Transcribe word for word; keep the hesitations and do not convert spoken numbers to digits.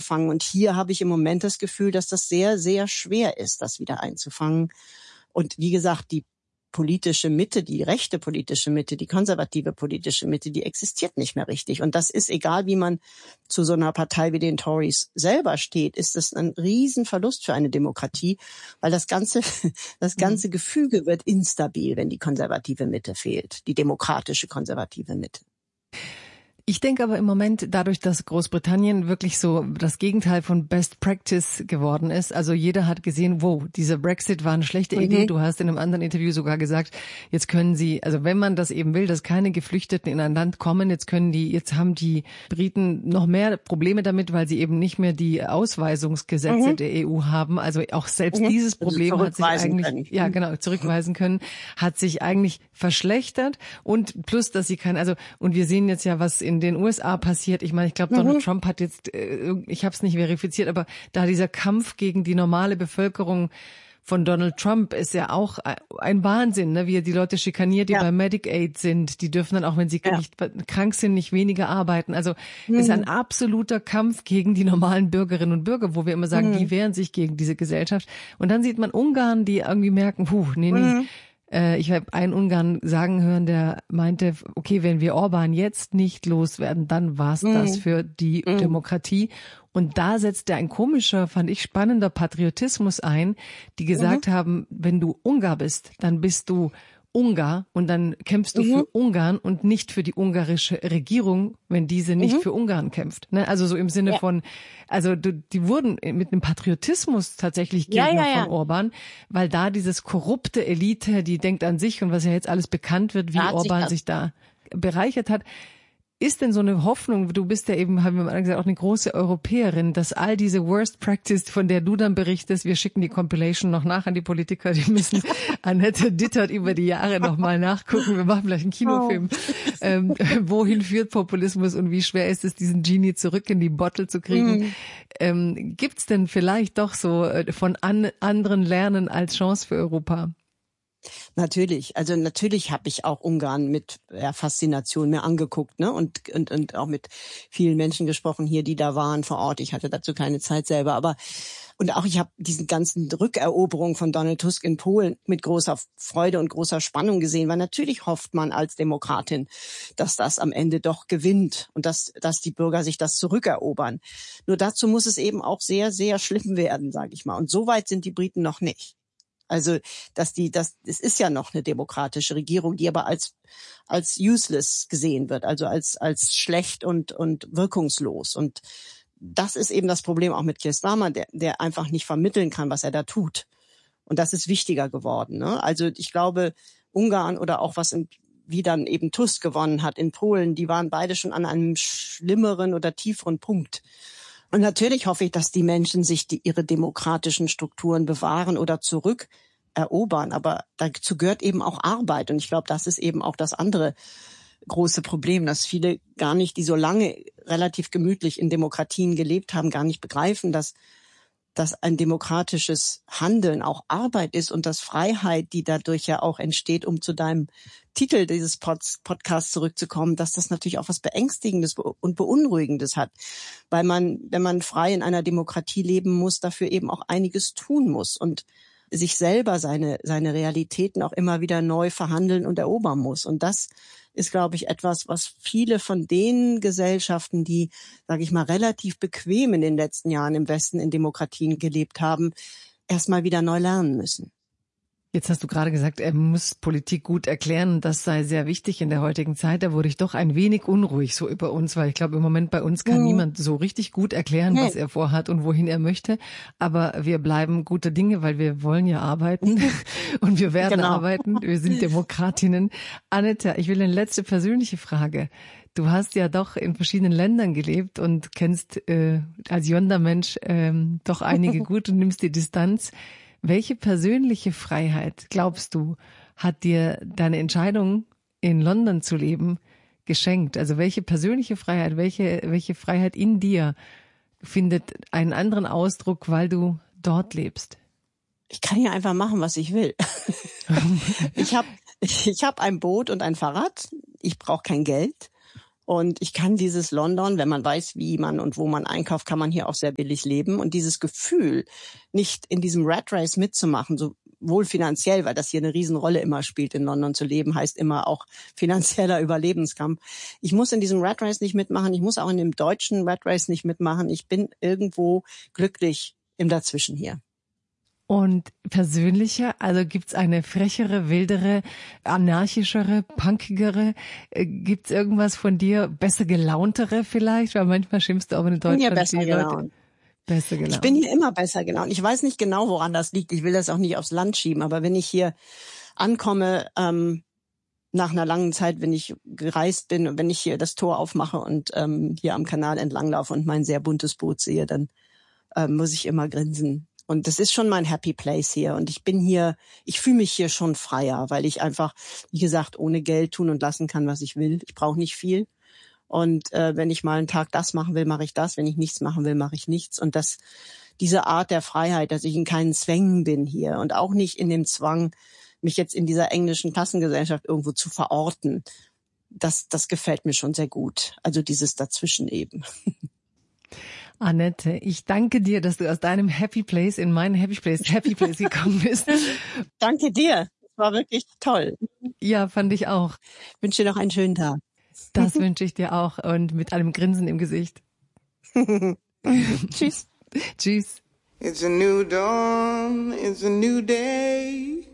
einzufangen. Und hier habe ich im Moment das Gefühl, dass das sehr, sehr schwer ist, das wieder einzufangen. Und wie gesagt, die politische Mitte, die rechte politische Mitte, die konservative politische Mitte, die existiert nicht mehr richtig. Und das ist, egal wie man zu so einer Partei wie den Tories selber steht, ist das ein Riesenverlust für eine Demokratie, weil das ganze, das ganze Gefüge wird instabil, wenn die konservative Mitte fehlt, die demokratische konservative Mitte. Ich denke aber im Moment, dadurch, dass Großbritannien wirklich so das Gegenteil von Best Practice geworden ist, also jeder hat gesehen, wow, dieser Brexit war eine schlechte mhm. Idee. Du hast in einem anderen Interview sogar gesagt, jetzt können sie, also wenn man das eben will, dass keine Geflüchteten in ein Land kommen, jetzt können die, jetzt haben die Briten noch mehr Probleme damit, weil sie eben nicht mehr die Ausweisungsgesetze mhm. der E U haben. Also auch selbst mhm. dieses Problem also hat sich eigentlich, können. ja genau, zurückweisen können, hat sich eigentlich verschlechtert und plus, dass sie kann, also und wir sehen jetzt ja, was in den U S A passiert. Ich meine, ich glaube, Donald mhm. Trump hat jetzt, ich habe es nicht verifiziert, aber da dieser Kampf gegen die normale Bevölkerung von Donald Trump ist ja auch ein Wahnsinn, ne? Wie er die Leute schikaniert, die ja. bei Medicaid sind. Die dürfen dann auch, wenn sie ja. nicht krank sind, nicht weniger arbeiten. Also mhm. ist ein absoluter Kampf gegen die normalen Bürgerinnen und Bürger, wo wir immer sagen, mhm. die wehren sich gegen diese Gesellschaft. Und dann sieht man Ungarn, die irgendwie merken, puh, nee, nee. Mhm. Ich habe einen Ungarn sagen hören, der meinte, okay, wenn wir Orban jetzt nicht loswerden, dann war's mm. das für die mm. Demokratie. Und da setzte ein komischer, fand ich spannender Patriotismus ein, die gesagt mhm. haben, wenn du Ungar bist, dann bist du Ungar und dann kämpfst du mhm. für Ungarn und nicht für die ungarische Regierung, wenn diese nicht mhm. für Ungarn kämpft. Ne? Also so im Sinne ja. von, also die wurden mit einem Patriotismus tatsächlich Gegner ja, ja, ja. von Orban, weil da dieses korrupte Elite, die denkt an sich und was ja jetzt alles bekannt wird, wie Orban sich, sich da bereichert hat. Ist denn so eine Hoffnung, du bist ja eben, haben wir mal gesagt, auch eine große Europäerin, dass all diese Worst Practice, von der du dann berichtest, wir schicken die Compilation noch nach an die Politiker, die müssen Annette Dittert über die Jahre nochmal nachgucken, wir machen vielleicht einen Kinofilm, oh. ähm, wohin führt Populismus und wie schwer ist es, diesen Genie zurück in die Bottle zu kriegen. Mm. Ähm, gibt's denn vielleicht doch so von an, anderen Lernen als Chance für Europa? Natürlich, also natürlich habe ich auch Ungarn mit ja, Faszination mir angeguckt, ne, und, und und auch mit vielen Menschen gesprochen hier, die da waren vor Ort. Ich hatte dazu keine Zeit selber, aber und auch ich habe diesen ganzen Rückeroberung von Donald Tusk in Polen mit großer Freude und großer Spannung gesehen, weil natürlich hofft man als Demokratin, dass das am Ende doch gewinnt und dass dass die Bürger sich das zurückerobern. Nur dazu muss es eben auch sehr sehr schlimm werden, sage ich mal. Und so weit sind die Briten noch nicht. Also, dass die, das, es ist ja noch eine demokratische Regierung, die aber als, als useless gesehen wird, also als, als schlecht und, und wirkungslos. Und das ist eben das Problem auch mit Keir Starmer, der, der einfach nicht vermitteln kann, was er da tut. Und das ist wichtiger geworden, ne? Also, ich glaube, Ungarn oder auch was in, wie dann eben Tusk gewonnen hat in Polen, die waren beide schon an einem schlimmeren oder tieferen Punkt. Und natürlich hoffe ich, dass die Menschen sich die, ihre demokratischen Strukturen bewahren oder zurückerobern. Aber dazu gehört eben auch Arbeit. Und ich glaube, das ist eben auch das andere große Problem, dass viele gar nicht, die so lange relativ gemütlich in Demokratien gelebt haben, gar nicht begreifen, dass dass ein demokratisches Handeln auch Arbeit ist und dass Freiheit, die dadurch ja auch entsteht, um zu deinem Titel dieses Pod- Podcasts zurückzukommen, dass das natürlich auch was Beängstigendes und Beunruhigendes hat. Weil man, wenn man frei in einer Demokratie leben muss, dafür eben auch einiges tun muss und sich selber seine, seine Realitäten auch immer wieder neu verhandeln und erobern muss. Und das ist, glaube ich, etwas, was viele von den Gesellschaften, die, sage ich mal, relativ bequem in den letzten Jahren im Westen in Demokratien gelebt haben, erstmal wieder neu lernen müssen. Jetzt hast du gerade gesagt, er muss Politik gut erklären. Das sei sehr wichtig in der heutigen Zeit. Da wurde ich doch ein wenig unruhig so über uns, weil ich glaube, im Moment bei uns kann mhm. niemand so richtig gut erklären, was er vorhat und wohin er möchte. Aber wir bleiben guter Dinge, weil wir wollen ja arbeiten und wir werden genau. arbeiten. Wir sind Demokratinnen. Annette, ich will eine letzte persönliche Frage. Du hast ja doch in verschiedenen Ländern gelebt und kennst äh, als Yonda-Mensch äh, doch einige gut und nimmst die Distanz. Welche persönliche Freiheit, glaubst du, hat dir deine Entscheidung, in London zu leben, geschenkt? Also welche persönliche Freiheit, welche, welche Freiheit in dir findet einen anderen Ausdruck, weil du dort lebst? Ich kann ja einfach machen, was ich will. ich habe ich hab ein Boot und ein Fahrrad. Ich brauche kein Geld. Und ich kann dieses London, wenn man weiß, wie man und wo man einkauft, kann man hier auch sehr billig leben. Und dieses Gefühl, nicht in diesem Rat Race mitzumachen, sowohl finanziell, weil das hier eine Riesenrolle immer spielt, in London zu leben, heißt immer auch finanzieller Überlebenskampf. Ich muss in diesem Rat Race nicht mitmachen. Ich muss auch in dem deutschen Rat Race nicht mitmachen. Ich bin irgendwo glücklich im Dazwischen hier. Und persönlicher, also gibt's eine frechere, wildere, anarchischere, punkigere? Äh, gibt's irgendwas von dir, besser gelauntere vielleicht? Weil manchmal schimpfst du auch in Deutschland. Ich bin ja besser gelaunt. Besser gelaunt. Ich bin hier immer besser gelaunt. Ich weiß nicht genau, woran das liegt. Ich will das auch nicht aufs Land schieben. Aber wenn ich hier ankomme, ähm, nach einer langen Zeit, wenn ich gereist bin und wenn ich hier das Tor aufmache und ähm, hier am Kanal entlanglaufe und mein sehr buntes Boot sehe, dann ähm, muss ich immer grinsen. Und das ist schon mein Happy Place hier. Und ich bin hier, ich fühle mich hier schon freier, weil ich einfach, wie gesagt, ohne Geld tun und lassen kann, was ich will. Ich brauche nicht viel. Und äh, wenn ich mal einen Tag das machen will, mache ich das. Wenn ich nichts machen will, mache ich nichts. Und das, diese Art der Freiheit, dass ich in keinen Zwängen bin hier und auch nicht in dem Zwang, mich jetzt in dieser englischen Klassengesellschaft irgendwo zu verorten, das, das gefällt mir schon sehr gut. Also dieses Dazwischen eben. Annette, ich danke dir, dass du aus deinem Happy Place in meinen Happy Place, Happy Place gekommen bist. Danke dir. Das war wirklich toll. Ja, fand ich auch. Ich wünsche dir noch einen schönen Tag. Das wünsche ich dir auch und mit einem Grinsen im Gesicht. Tschüss. Tschüss. It's a new dawn, it's a new day.